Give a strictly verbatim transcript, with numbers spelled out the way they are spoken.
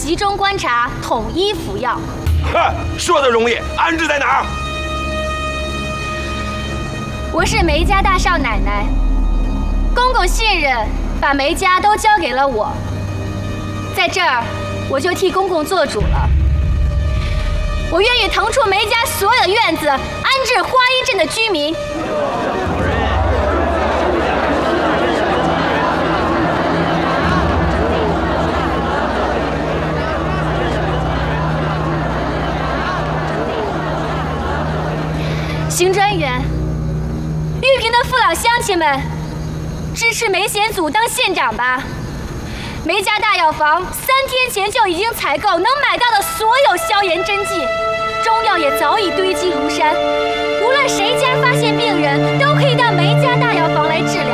集中观察，统一服药。 哼，说的容易，安置在哪儿？ 我是梅家大少奶奶，公公信任，把梅家都交给了我。在这儿，我就替公公做主了。我愿意腾出梅家所有的院子，安置花衣镇的居民。邢专员，玉屏的父老乡亲们，支持梅贤祖当县长吧。梅家大药房三天前就已经采购能买到的所有消炎针剂，中药也早已堆积如山。无论谁家发现病人，都可以到梅家大药房来治疗。